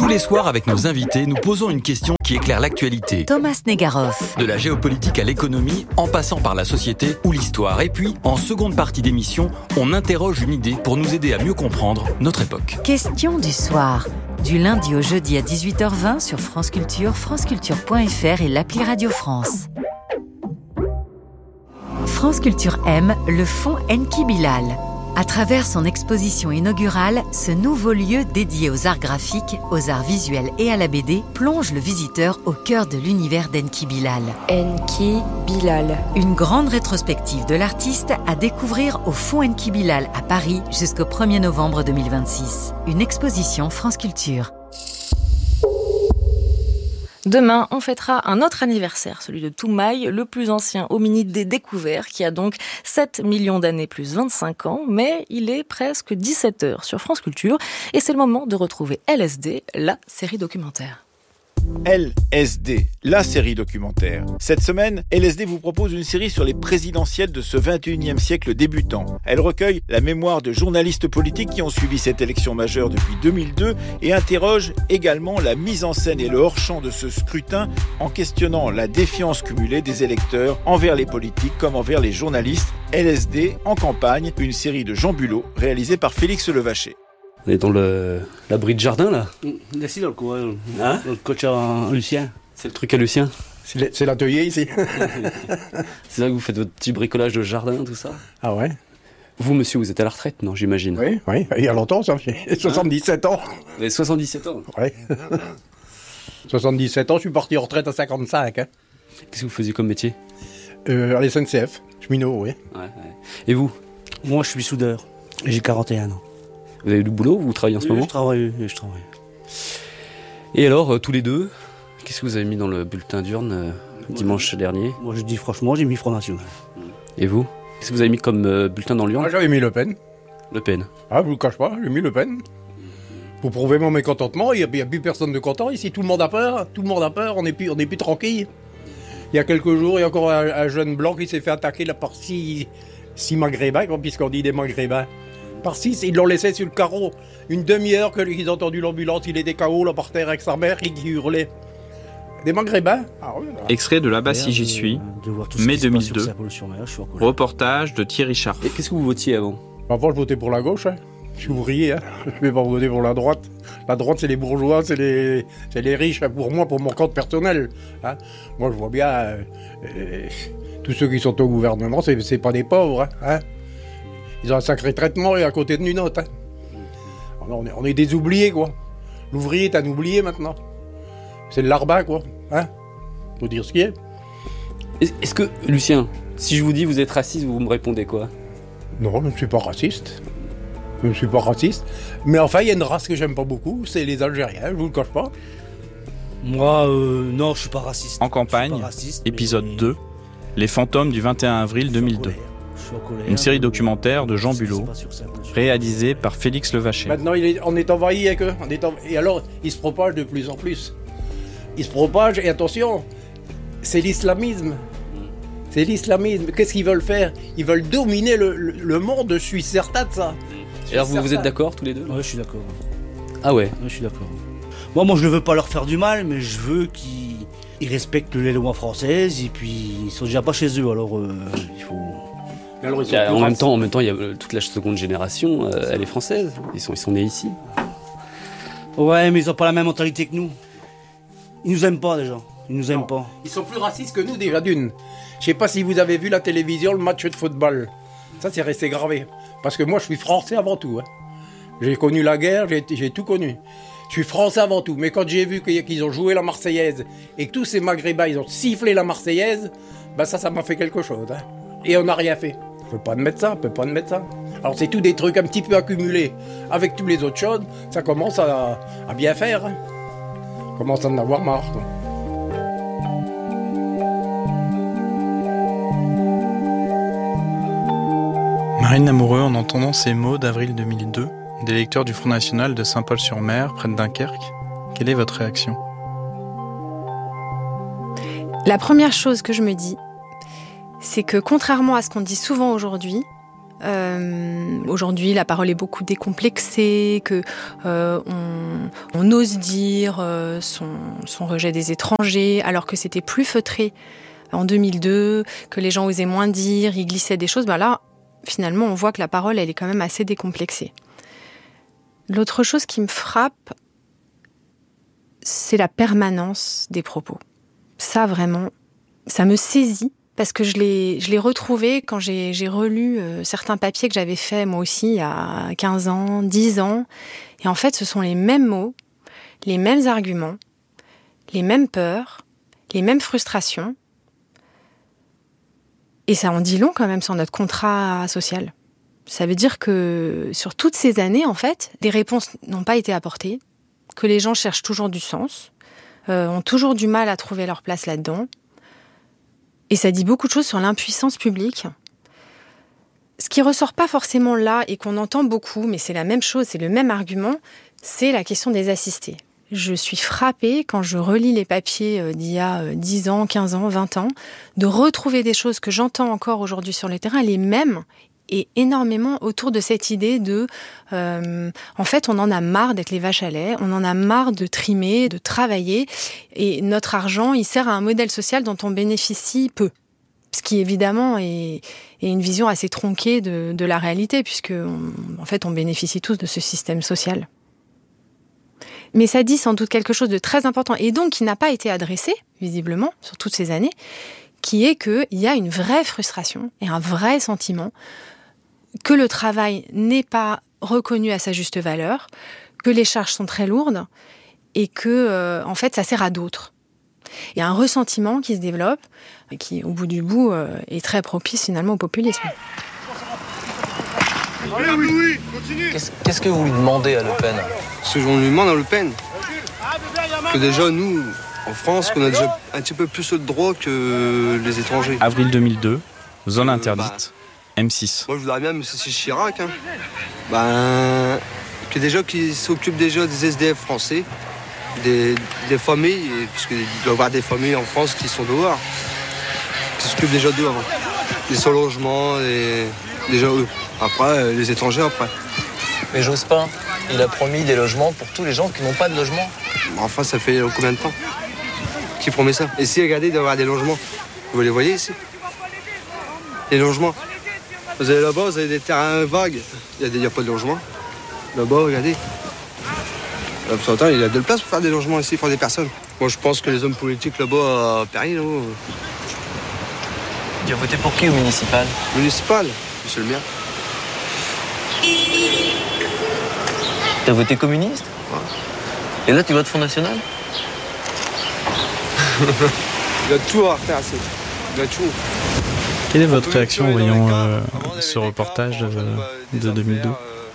Tous les soirs, avec nos invités, nous posons une question qui éclaire l'actualité. Thomas Negaroff. De la géopolitique à l'économie, en passant par la société ou l'histoire. Et puis, en seconde partie d'émission, on interroge une idée pour nous aider à mieux comprendre notre époque. Question du soir. Du lundi au jeudi à 18h20 sur France Culture, franceculture.fr et l'appli Radio France. France Culture aime le fonds Enki Bilal. À travers son exposition inaugurale, ce nouveau lieu dédié aux arts graphiques, aux arts visuels et à la BD plonge le visiteur au cœur de l'univers d'Enki Bilal. Enki Bilal. Une grande rétrospective de l'artiste à découvrir au fonds Enki Bilal à Paris jusqu'au 1er novembre 2026. Une exposition France Culture. Demain, on fêtera un autre anniversaire, celui de Toumaï, le plus ancien hominide des découverts, qui a donc 7 millions d'années plus 25 ans, mais il est presque 17h sur France Culture, et c'est le moment de retrouver LSD, la série documentaire. LSD, la série documentaire. Cette semaine, LSD vous propose une série sur les présidentielles de ce 21e siècle débutant. Elle recueille la mémoire de journalistes politiques qui ont suivi cette élection majeure depuis 2002 et interroge également la mise en scène et le hors-champ de ce scrutin en questionnant la défiance cumulée des électeurs envers les politiques comme envers les journalistes. LSD en campagne, une série de Jean Bulot réalisée par Félix Levaché. On est dans l'abri de jardin, là. Ici, dans le coin, Hein dans le coach à Lucien. C'est le truc à Lucien. C'est l'atelier, ici. C'est là que vous faites votre petit bricolage de jardin, tout ça. Ah ouais? Vous, monsieur, vous êtes à la retraite, non, j'imagine? Oui, il y a longtemps, ça fait 77 ans. Vous avez 77 ans? Oui. 77 ans, je suis parti en retraite à 55. Hein. Qu'est-ce que vous faisiez comme métier? À la SNCF, cheminot, oui. Ouais. Et vous? Moi, je suis soudeur. J'ai 41 ans. Vous avez du boulot? Vous travaillez en ce moment? Je travaille. Et alors, tous les deux, qu'est-ce que vous avez mis dans le bulletin d'urne dimanche dernier? Moi, je dis franchement, j'ai mis Front National. Et vous? Qu'est-ce que vous avez mis comme bulletin dans l'urne? J'avais mis Le Pen. Le Pen. Ah, je vous le cache pas, j'ai mis Le Pen. Pour prouver mon mécontentement, il n'y a plus personne de content ici. Tout le monde a peur, on n'est plus tranquille. Il y a quelques jours, il y a encore un jeune blanc qui s'est fait attaquer là par six maghrébins, puisqu'on dit des maghrébins. Par 6, ils l'ont laissé sur le carreau. Une demi-heure qu'ils ont entendu l'ambulance, il était KO là par terre avec sa mère qui hurlait. Des maghrébins. Extrait de Là-bas si j'y suis, mai 2002. Reportage de Thierry Charf. Et qu'est-ce que vous votiez avant? Avant, je votais pour la gauche. Hein. Je suis ouvrier. Hein. Je ne vais pas voter pour la droite. La droite, c'est les bourgeois, c'est les riches. Hein. Pour moi, pour mon compte personnel. Hein. Moi, je vois bien tous ceux qui sont au gouvernement, c'est pas des pauvres. Hein. Ils ont un sacré traitement et à côté de nous autres. Hein. On est des oubliés, quoi. L'ouvrier est un oublié maintenant. C'est le larbin, quoi. Hein. Faut dire ce qui est. Est-ce que, Lucien, si je vous dis vous êtes raciste, vous me répondez quoi? Non, je ne suis pas raciste. Je ne suis pas raciste. Mais enfin, il y a une race que j'aime pas beaucoup, c'est les Algériens, je vous le cache pas. Moi, non, je suis pas raciste. En campagne, épisode 2, Les fantômes du 21 avril 2002. Une série documentaire de Jean Bulot, réalisée par Félix Levaché. Maintenant, on est envahi avec eux. Et alors, ils se propagent de plus en plus. Ils se propagent, et attention, c'est l'islamisme. C'est l'islamisme. Qu'est-ce qu'ils veulent faire? Ils veulent dominer le monde, je suis certain de ça. Alors vous êtes d'accord tous les deux? Ouais, je suis d'accord. Ah ouais? Ouais, je suis d'accord. Moi, je ne veux pas leur faire du mal, mais je veux qu'ils respectent les lois françaises, et puis ils sont déjà pas chez eux, alors il faut... Alors, en même temps, il y a toute la seconde génération, elle est française. Ils sont nés ici. Ouais, mais ils ont pas la même mentalité que nous. Ils nous aiment pas déjà. Ils nous aiment pas. Ils sont plus racistes que nous déjà d'une. Je sais pas si vous avez vu la télévision, le match de football. Ça, c'est resté gravé. Parce que moi, je suis français avant tout. Hein. J'ai connu la guerre, j'ai tout connu. Je suis français avant tout. Mais quand j'ai vu qu'ils ont joué la Marseillaise et que tous ces Maghrébins, ils ont sifflé la Marseillaise, ben ça m'a fait quelque chose. Hein. Et on n'a rien fait. On peut pas admettre ça, Alors c'est tout des trucs un petit peu accumulés. Avec tous les autres choses, ça commence à bien faire. Hein. On commence à en avoir marre. Quoi. Marine Lamoureux, en entendant ces mots d'avril 2002, des lecteurs du Front National de Saint-Paul-sur-Mer, près de Dunkerque, quelle est votre réaction? La première chose que je me dis, c'est que contrairement à ce qu'on dit souvent aujourd'hui, Aujourd'hui, la parole est beaucoup décomplexée, que on ose dire son rejet des étrangers, alors que c'était plus feutré en 2002, que les gens osaient moins dire, ils glissaient des choses. Là, finalement, on voit que la parole, elle est quand même assez décomplexée. L'autre chose qui me frappe, c'est la permanence des propos. Ça, vraiment, ça me saisit, parce que je l'ai retrouvé quand j'ai relu certains papiers que j'avais faits, moi aussi, il y a 15 ans, 10 ans. Et en fait, ce sont les mêmes mots, les mêmes arguments, les mêmes peurs, les mêmes frustrations. Et ça en dit long quand même sur notre contrat social. Ça veut dire que sur toutes ces années, en fait, des réponses n'ont pas été apportées, que les gens cherchent toujours du sens, ont toujours du mal à trouver leur place là-dedans. Et ça dit beaucoup de choses sur l'impuissance publique. Ce qui ressort pas forcément là et qu'on entend beaucoup, mais c'est la même chose, c'est le même argument, c'est la question des assistés. Je suis frappée, quand je relis les papiers d'il y a 10 ans, 15 ans, 20 ans, de retrouver des choses que j'entends encore aujourd'hui sur le terrain, les mêmes, et énormément autour de cette idée de... en fait, on en a marre d'être les vaches à lait, on en a marre de trimer, de travailler, et notre argent, il sert à un modèle social dont on bénéficie peu. Ce qui, évidemment, est une vision assez tronquée de la réalité, puisque, en fait, on bénéficie tous de ce système social. Mais ça dit sans doute quelque chose de très important, et donc qui n'a pas été adressé, visiblement, sur toutes ces années, qui est qu'il y a une vraie frustration et un vrai sentiment que le travail n'est pas reconnu à sa juste valeur, que les charges sont très lourdes, et que, en fait, ça sert à d'autres. Il y a un ressentiment qui se développe, qui, au bout du bout, est très propice, finalement, au populisme. Oui, qu'est-ce que vous lui demandez à Le Pen ? Ce qu'on lui demande à Le Pen, que déjà nous, en France, qu'on a déjà un petit peu plus de droits que les étrangers. Avril 2002, zone interdite, M6. Moi je voudrais bien M. Chirac, que déjà qui s'occupe déjà des SDF français, des familles, parce qu'il doit y avoir des familles en France qui sont dehors, qui s'occupent déjà d'eux avant. Des sans logement, déjà eux. Après, les étrangers après. Mais Jospin, il a promis des logements pour tous les gens qui n'ont pas de logement. Enfin, ça fait combien de temps qu'il promet ça? Et si, regardez, il doit y avoir des logements. Vous les voyez ici? Les logements. Vous allez là-bas, vous avez des terrains vagues. Il n'y a pas de logement. Là-bas, regardez. Là, il y a de la place pour faire des logements ici pour des personnes. Moi, je pense que les hommes politiques là-bas à Paris, là-bas... Tu as voté pour qui au municipal? Municipal, monsieur le maire. T'as voté communiste? Ouais. Et là, tu votes Front National? Il y a tout à refaire, c'est. Il y a tout. Quelle est votre réaction en voyant ce reportage de 2002?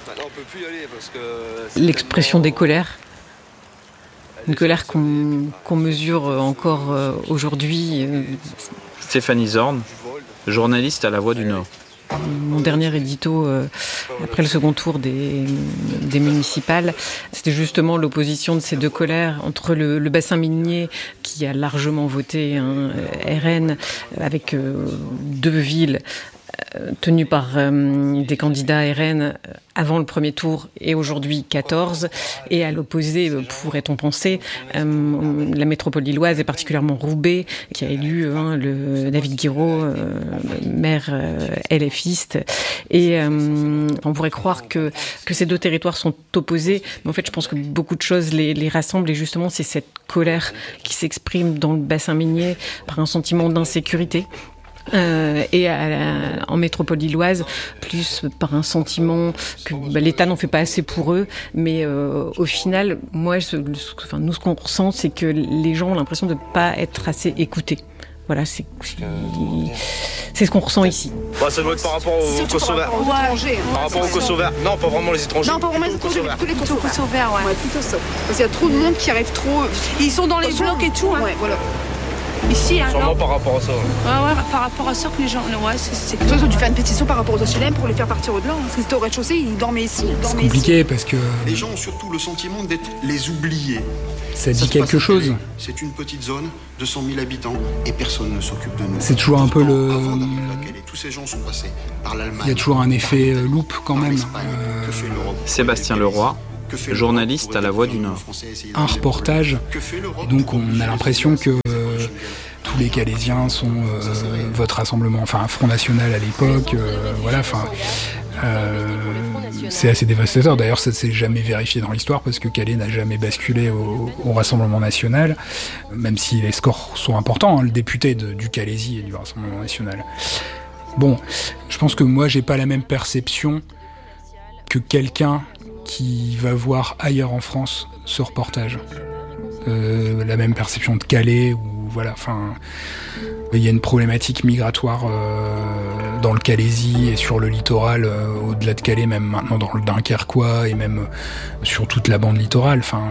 L'expression des colères. Une colère qu'on mesure encore aujourd'hui. Stéphanie Zorn, journaliste à La Voix du Nord. Mon dernier édito, après le second tour des municipales, c'était justement l'opposition de ces deux colères entre le bassin minier qui a largement voté RN avec 2 villes tenues par des candidats RN avant le premier tour et aujourd'hui 14, et à l'opposé, pourrait-on penser, la métropole lilloise et particulièrement Roubaix, qui a élu le David Guiraud, maire LFiste, et on pourrait croire que ces deux territoires sont opposés, mais en fait je pense que beaucoup de choses les rassemblent, et justement c'est cette colère qui s'exprime dans le bassin minier par un sentiment d'insécurité. Et en métropole lilloise, plus par un sentiment que l'État n'en fait pas assez pour eux, mais au final, nous ce qu'on ressent, c'est que les gens ont l'impression de ne pas être assez écoutés. Voilà, c'est ce qu'on ressent ici. Bah, ça doit être par rapport aux Kosovaires. Par rapport aux Kosovaires. Non, pas vraiment les étrangers. Non, pas vraiment les étrangers, plutôt les Kosovaires, ouais. Plutôt ça. Parce qu'il y a trop de monde qui arrive trop... Ils sont dans les blocs et tout, hein. Ouais, voilà. Ici, hein, Sûrement non par rapport à ça. Ouais, par rapport à ça que les gens... Ouais, c'est... Toi, ils ont dû faire une pétition par rapport aux HLM pour les faire partir au-delà. Parce qu'ils étaient au rez-de-chaussée, ils dormaient ici. C'est compliqué parce que... Les gens ont surtout le sentiment d'être les oubliés. Ça dit quelque chose. C'est une petite zone de 100 000 habitants et personne ne s'occupe de nous. C'est toujours un peu le... Tous ces gens sont passés par l'Allemagne. Il y a toujours un effet loupe quand même. Sébastien Leroy, journaliste à La Voix du Nord. Un reportage, et donc on a l'impression que tous les Calaisiens sont votre rassemblement, enfin Front National à l'époque, voilà, enfin... c'est assez dévastateur. D'ailleurs, ça ne s'est jamais vérifié dans l'histoire parce que Calais n'a jamais basculé au Rassemblement National, même si les scores sont importants, hein, le député du Calaisie et du Rassemblement National. Bon, je pense que moi, j'ai pas la même perception que quelqu'un qui va voir ailleurs en France ce reportage. La même perception de Calais, ou voilà, enfin... Il y a une problématique migratoire dans le Calaisie et sur le littoral, au-delà de Calais, même maintenant dans le Dunkerquois et même sur toute la bande littorale. Enfin,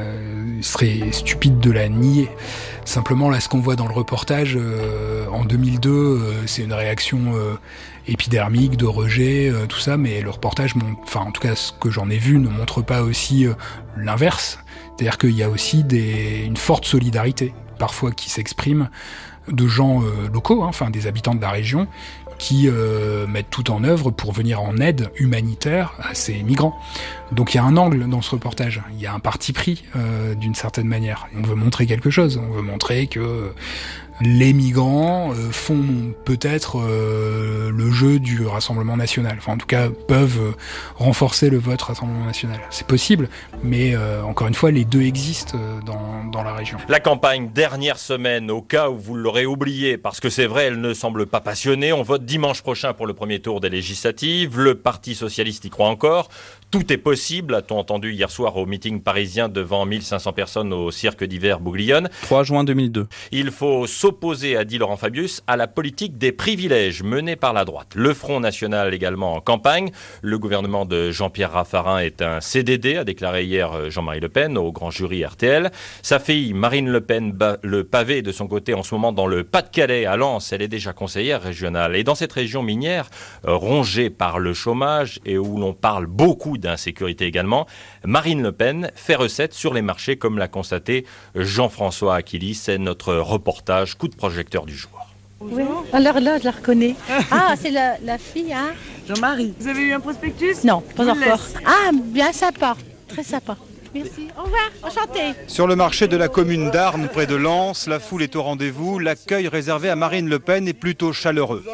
il serait stupide de la nier. Simplement, là, ce qu'on voit dans le reportage, en 2002, c'est une réaction épidermique, de rejet, tout ça, mais le reportage, enfin, en tout cas, ce que j'en ai vu, ne montre pas aussi l'inverse. C'est-à-dire qu'il y a aussi une forte solidarité, parfois, qui s'exprime de gens locaux, hein, enfin des habitants de la région, qui mettent tout en œuvre pour venir en aide humanitaire à ces migrants. Donc il y a un angle dans ce reportage, il y a un parti pris d'une certaine manière. On veut montrer quelque chose, on veut montrer que les migrants font peut-être le jeu du Rassemblement National. Enfin, en tout cas, peuvent renforcer le vote Rassemblement National. C'est possible, mais encore une fois, les deux existent dans la région. La campagne dernière semaine, au cas où vous l'aurez oublié, parce que c'est vrai, elle ne semble pas passionnée. On vote dimanche prochain pour le premier tour des législatives. Le Parti Socialiste y croit encore. Tout est possible, a-t-on entendu hier soir au meeting parisien devant 1500 personnes au cirque d'hiver Bouglione. 3 juin 2002. Il faut s'opposer, a dit Laurent Fabius, à la politique des privilèges menée par la droite. Le Front National également en campagne. Le gouvernement de Jean-Pierre Raffarin est un CDD, a déclaré hier Jean-Marie Le Pen au grand jury RTL. Sa fille Marine Le Pen bat le pavé de son côté en ce moment dans le Pas-de-Calais à Lens. Elle est déjà conseillère régionale. Et dans cette région minière, rongée par le chômage et où l'on parle beaucoup d'insécurité également, Marine Le Pen fait recette sur les marchés, comme l'a constaté Jean-François Aquili. C'est notre reportage coup de projecteur du jour. Oui. Alors là, je la reconnais. Ah, c'est la fille, hein? Jean-Marie. Vous avez eu un prospectus? Non, pas encore. Ah, bien sympa, très sympa. Merci. Au revoir, enchanté. Sur le marché de la commune d'Arnes, près de Lens, la foule est au rendez-vous. L'accueil réservé à Marine Le Pen est plutôt chaleureux.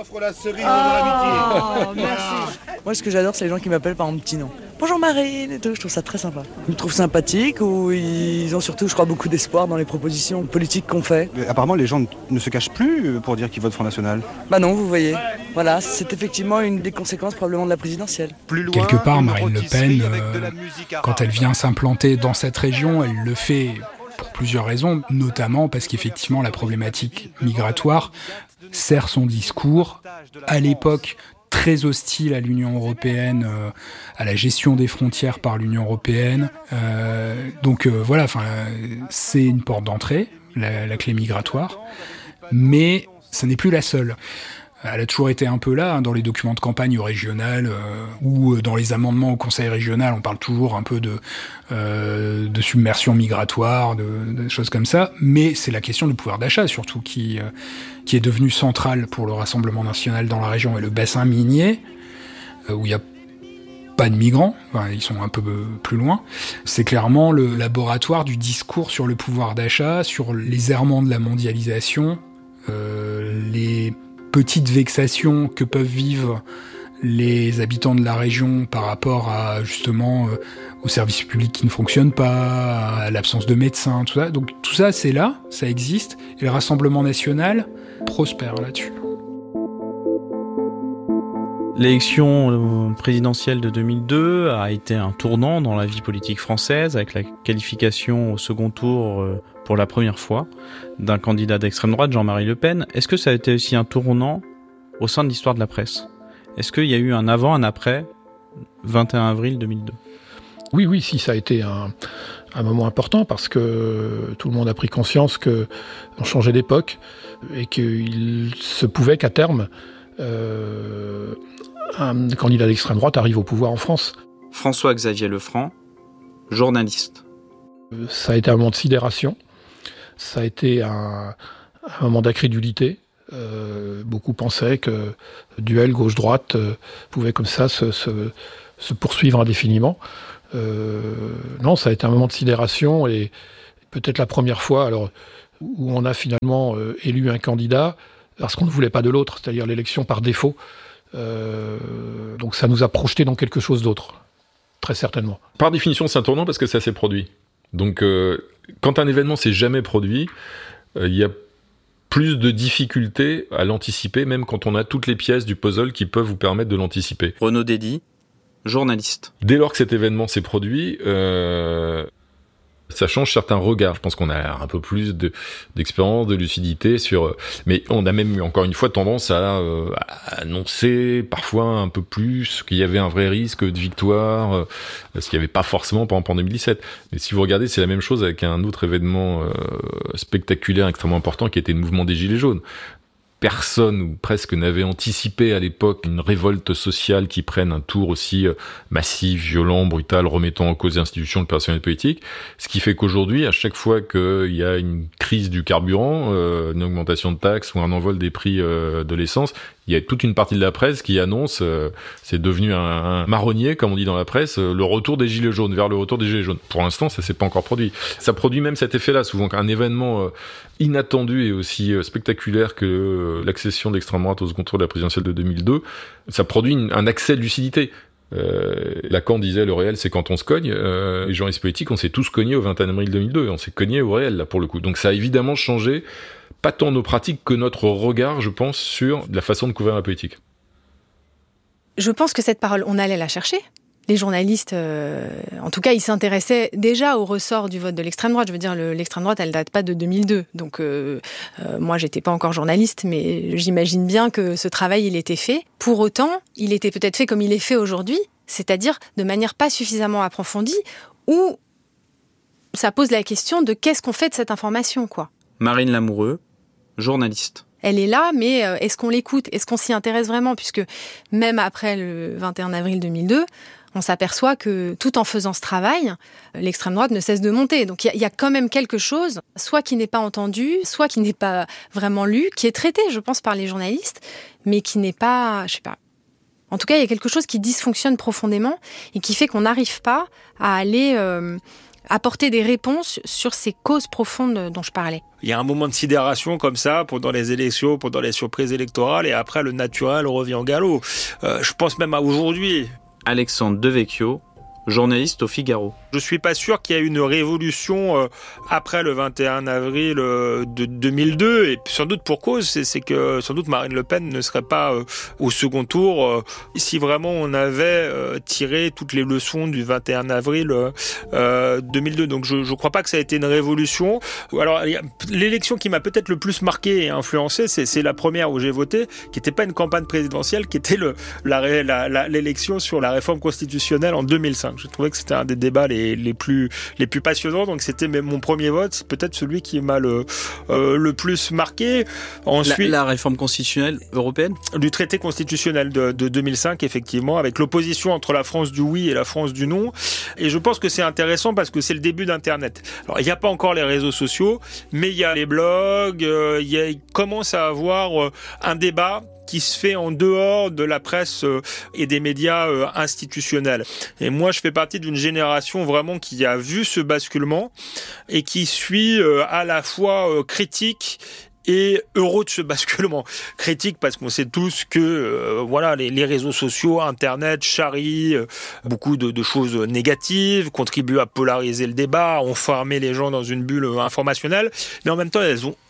Merci. Moi, ce que j'adore, c'est les gens qui m'appellent par mon petit nom. Bonjour Marine et tout, je trouve ça très sympa. Ils me trouvent sympathique, ou ils ont surtout, je crois, beaucoup d'espoir dans les propositions politiques qu'on fait. Mais apparemment, les gens ne se cachent plus pour dire qu'ils votent Front National. Bah non, vous voyez. Voilà, c'est effectivement une des conséquences probablement de la présidentielle. Quelque part, Marine Le Pen, quand elle vient s'implanter dans cette région, elle le fait pour plusieurs raisons, notamment parce qu'effectivement, la problématique migratoire sert son discours à l'époque très hostile à l'Union européenne, à la gestion des frontières par l'Union européenne. Donc voilà, c'est une porte d'entrée, la clé migratoire, mais ce n'est plus la seule. Elle a toujours été un peu là, hein, dans les documents de campagne régionales ou dans les amendements au Conseil régional, on parle toujours un peu de submersion migratoire, de choses comme ça, mais c'est la question du pouvoir d'achat surtout qui est devenue centrale pour le Rassemblement National dans la région. Et le bassin minier, où il n'y a pas de migrants, ils sont un peu plus loin, c'est clairement le laboratoire du discours sur le pouvoir d'achat, sur les errements de la mondialisation, les petites vexations que peuvent vivre les habitants de la région par rapport à justement aux services publics qui ne fonctionnent pas, à l'absence de médecins, tout ça. Donc tout ça, c'est là, ça existe, et le Rassemblement National prospère là-dessus. L'élection présidentielle de 2002 a été un tournant dans la vie politique française, avec la qualification au second tour pour la première fois d'un candidat d'extrême droite, Jean-Marie Le Pen. Est-ce que ça a été aussi un tournant au sein de l'histoire de la presse ? Est-ce qu'il y a eu un avant, un après 21 avril 2002 ? Oui, si, ça a été un moment important parce que tout le monde a pris conscience qu'on changeait d'époque et qu'il se pouvait qu'à terme, un candidat d'extrême droite arrive au pouvoir en France. François-Xavier Lefranc, journaliste. Ça a été un moment de sidération, ça a été un moment d'incrédulité. Beaucoup pensaient que duel gauche-droite pouvait comme ça se poursuivre indéfiniment. Non, ça a été un moment de sidération et peut-être la première fois où on a finalement élu un candidat parce qu'on ne voulait pas de l'autre, c'est-à-dire l'élection par défaut. Donc ça nous a projeté dans quelque chose d'autre, très certainement. Par définition, c'est un tournant parce que ça s'est produit. Donc quand un événement s'est jamais produit, il y a plus de difficultés à l'anticiper, même quand on a toutes les pièces du puzzle qui peuvent vous permettre de l'anticiper. Renaud Dédy, journaliste. Dès lors que cet événement s'est produit, ça change certains regards. Je pense qu'on a un peu plus d'expérience, de lucidité sur... Mais on a même, encore une fois, tendance à annoncer parfois un peu plus qu'il y avait un vrai risque de victoire, ce qu'il n'y avait pas forcément, par exemple, en 2017. Mais si vous regardez, c'est la même chose avec un autre événement spectaculaire, extrêmement important, qui était le mouvement des Gilets jaunes. Personne ou presque n'avait anticipé à l'époque une révolte sociale qui prenne un tour aussi massif, violent, brutal, remettant en cause les institutions, le personnel politique. Ce qui fait qu'aujourd'hui, à chaque fois qu'il y a une crise du carburant, une augmentation de taxes ou un envol des prix de l'essence, il y a toute une partie de la presse qui annonce, c'est devenu un marronnier, comme on dit dans la presse, le retour des Gilets jaunes, vers le retour des Gilets jaunes. Pour l'instant, ça s'est pas encore produit. Ça produit même cet effet-là, souvent qu'un événement inattendu et aussi spectaculaire que l'accession d'extrême droite au second tour de la présidentielle de 2002, ça produit un accès de lucidité. Lacan disait le réel c'est quand on se cogne, les journalistes politiques on s'est tous cognés au 21 avril 2002, on s'est cognés au réel là pour le coup. Donc ça a évidemment changé pas tant nos pratiques que notre regard, je pense, sur la façon de couvrir la politique. Je pense que cette parole, on allait la chercher. Les journalistes, en tout cas, ils s'intéressaient déjà au ressort du vote de l'extrême droite. Je veux dire, l'extrême droite, elle date pas de 2002. Donc, moi, j'étais pas encore journaliste, mais j'imagine bien que ce travail, il était fait. Pour autant, il était peut-être fait comme il est fait aujourd'hui, c'est-à-dire de manière pas suffisamment approfondie, où ça pose la question de qu'est-ce qu'on fait de cette information, quoi. Marine Lamoureux, journaliste. Elle est là, mais est-ce qu'on l'écoute ? Est-ce qu'on s'y intéresse vraiment ? Puisque même après le 21 avril 2002, on s'aperçoit que tout en faisant ce travail, l'extrême droite ne cesse de monter. Donc il y a quand même quelque chose, soit qui n'est pas entendu, soit qui n'est pas vraiment lu, qui est traité, je pense, par les journalistes, mais qui n'est pas, je sais pas. En tout cas, il y a quelque chose qui dysfonctionne profondément et qui fait qu'on n'arrive pas à aller apporter des réponses sur ces causes profondes dont je parlais. Il y a un moment de sidération comme ça pendant les élections, pendant les surprises électorales, et après le naturel revient au galop. Je pense même à aujourd'hui. Alexandre Devecchio, journaliste au Figaro. Je suis pas sûr qu'il y ait une révolution après le 21 avril de 2002, et sans doute pour cause, c'est que sans doute Marine Le Pen ne serait pas au second tour si vraiment on avait tiré toutes les leçons du 21 avril 2002. Donc je crois pas que ça a été une révolution. Alors l'élection qui m'a peut-être le plus marqué et influencé, c'est la première où j'ai voté, qui n'était pas une campagne présidentielle, qui était l'élection sur la réforme constitutionnelle en 2005. Je trouvais que c'était un des débats les plus passionnants, donc c'était même mon premier vote, c'est peut-être celui qui m'a le plus marqué. Ensuite, la réforme constitutionnelle européenne ? Du traité constitutionnel de 2005, effectivement, avec l'opposition entre la France du oui et la France du non. Et je pense que c'est intéressant parce que c'est le début d'Internet. Alors, il n'y a pas encore les réseaux sociaux, mais il y a les blogs, il commence à avoir un débat qui se fait en dehors de la presse et des médias institutionnels. Et moi, je fais partie d'une génération vraiment qui a vu ce basculement et qui suit à la fois critique et heureux de ce basculement. Critique parce qu'on sait tous que les réseaux sociaux, Internet charrient beaucoup de choses négatives, contribuent à polariser le débat, enfermer les gens dans une bulle informationnelle, mais en même temps, elles ont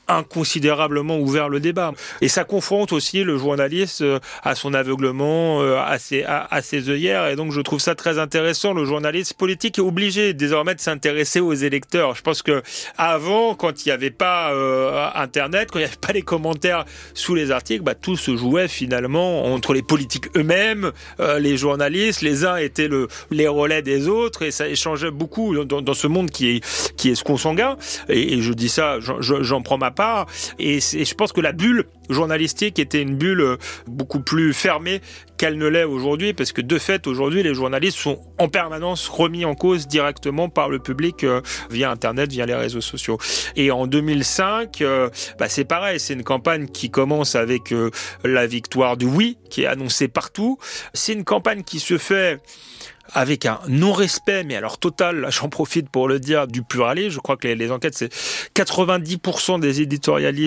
inconsidérablement ouvert le débat. Et ça confronte aussi le journaliste à son aveuglement, à ses œillères. Et donc je trouve ça très intéressant. Le journaliste politique est obligé désormais de s'intéresser aux électeurs. Je pense que avant, quand il n'y avait pas Internet, quand il n'y avait pas les commentaires sous les articles, tout se jouait finalement entre les politiques eux-mêmes, les journalistes. Les uns étaient les relais des autres et ça échangeait beaucoup dans ce monde qui est consanguin. Et je dis ça, j'en prends ma part. Et je pense que la bulle journalistique était une bulle beaucoup plus fermée qu'elle ne l'est aujourd'hui, parce que de fait, aujourd'hui, les journalistes sont en permanence remis en cause directement par le public via Internet, via les réseaux sociaux. Et en 2005, c'est pareil, c'est une campagne qui commence avec la victoire du oui, qui est annoncée partout. C'est une campagne qui se fait avec un non-respect, mais alors total, là j'en profite pour le dire, du pluralisme. Je crois que les enquêtes, c'est 90% des éditorialistes